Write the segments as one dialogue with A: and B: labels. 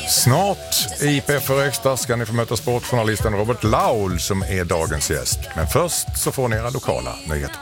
A: Snart i PFR Extra ska ni få möta sportjournalisten Robert Laul som är dagens gäst. Men först så får ni era lokala nyheter.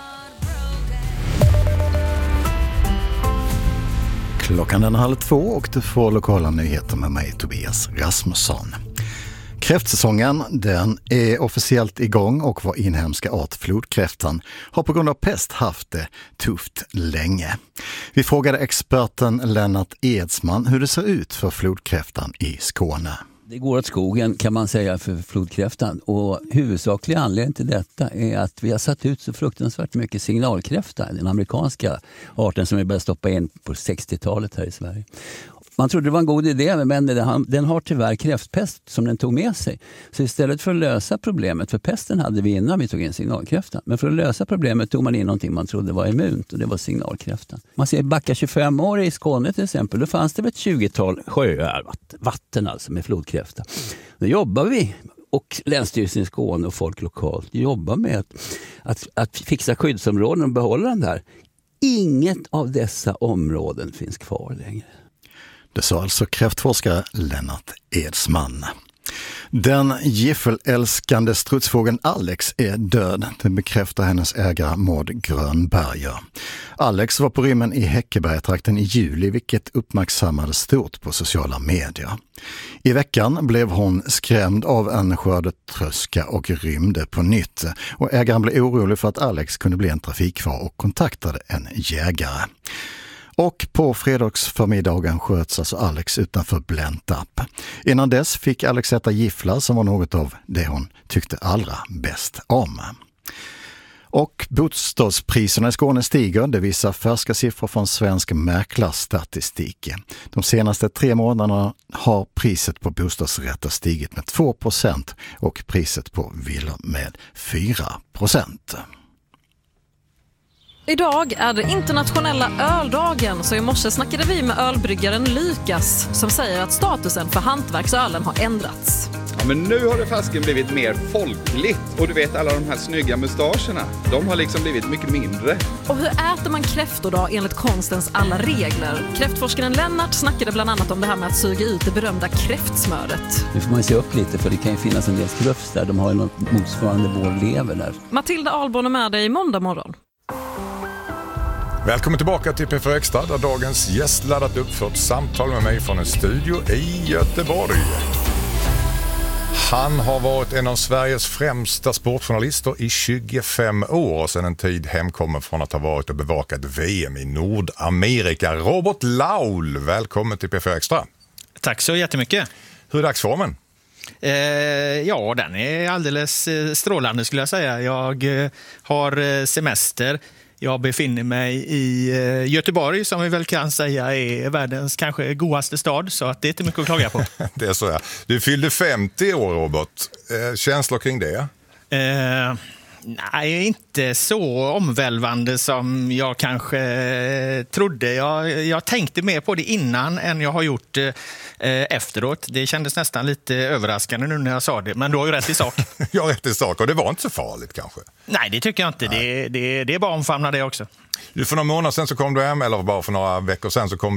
B: Klockan är 1:30 och du får lokala nyheter med mig, Tobias Rasmusson. Kräftsäsongen, den är officiellt igång och vår inhemska art flodkräftan har på grund av pest haft det tufft länge. Vi frågade experten Lennart Edsman hur det ser ut för flodkräftan i Skåne.
C: Det går åt skogen kan man säga för flodkräftan, och huvudsaklig anledning till detta är att vi har satt ut så fruktansvärt mycket signalkräfta, den amerikanska arten som vi började stoppa in på 60-talet här i Sverige. Man trodde det var en god idé, men den har tyvärr kräftpest som den tog med sig. Så istället för att lösa problemet, för pesten hade vi innan vi tog in signalkräftan, men för att lösa problemet tog man in någonting man trodde var immunt, och det var signalkräftan. Man ser backa 25 år i Skåne till exempel, då fanns det ett 20-tal sjöar, vatten alltså med flodkräfta. Då jobbar vi, och Länsstyrelsen i Skåne och folk lokalt jobbar med att fixa skyddsområden och behålla den där. Inget av dessa områden finns kvar längre.
B: Det sa alltså kräftforskare Lennart Edsman. Den giffelälskande strutsfågeln Alex är död, det bekräftar hennes ägare Maud Grönberger. Alex var på rymmen i Häckebergatrakten i juli, vilket uppmärksammades stort på sociala medier. I veckan blev hon skrämd av en skördetröska och rymde på nytt. Och ägaren blev orolig för att Alex kunde bli en trafikfara och kontaktade en jägare. Och på fredagsförmiddagen sköts alltså Alex utanför Blentarp. Innan dess fick Alex äta gifflar som var något av det hon tyckte allra bäst om. Och bostadspriserna i Skåne stiger, det visar färska siffror från Svensk mäklarstatistik. De senaste 3 månaderna har priset på bostadsrätter stigit med 2% och priset på villor med 4%.
D: Idag är det internationella öldagen, så i morse snackade vi med ölbryggaren Lykas som säger att statusen för hantverksölen har ändrats.
E: Ja, men nu har det fasken blivit mer folkligt, och du vet alla de här snygga mustascherna, de har liksom blivit mycket mindre.
D: Och hur äter man kräftor då enligt konstens alla regler? Kräftforskaren Lennart snackade bland annat om det här med att suga ut det berömda kräftsmöret.
C: Nu får man se upp lite, för det kan ju finnas en del skrufs där, de har ju något motsvarande vår lever där.
D: Matilda Ahlborn är med dig måndag morgon.
A: Välkommen tillbaka till PFR Extra där dagens gäst laddat upp för ett samtal med mig från en studio i Göteborg. Han har varit en av Sveriges främsta sportjournalister i 25 år och sedan en tid hemkommen från att ha varit och bevakat VM i Nordamerika. Robert Laul, välkommen till PFR Extra.
F: Tack så jättemycket.
A: Hur är dagsformen?
F: Ja, den är alldeles strålande skulle jag säga. Jag har semester. Jag befinner mig i Göteborg som vi väl kan säga är världens kanske godaste stad, så att det är inte mycket att klaga på.
A: Det är så här. Du fyllde 50 år, Robert. Känslor kring det?
F: Nej, inte så omvälvande som jag kanske trodde. Jag tänkte mer på det innan än jag har gjort efteråt. Det kändes nästan lite överraskande nu när jag sa det, men du har ju rätt i sak.
A: Jag har rätt i sak, och det var inte så farligt kanske.
F: Nej, det tycker jag inte. Det är bara omfamna det också.
A: För några månader sedan så kom du hem, eller bara för några veckor sedan så kom